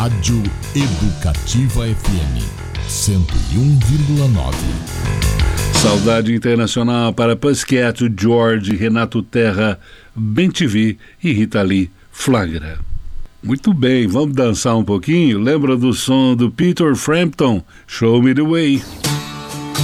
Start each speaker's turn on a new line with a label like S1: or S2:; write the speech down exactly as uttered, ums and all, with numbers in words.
S1: Rádio Educativa F M cento e um vírgula nove.
S2: Saudade internacional para Pussycat, George, Renato Terra, Ben T V e Rita Lee, Flagra. Muito bem, vamos dançar um pouquinho? Lembra do som do Peter Frampton? Show Me The Way.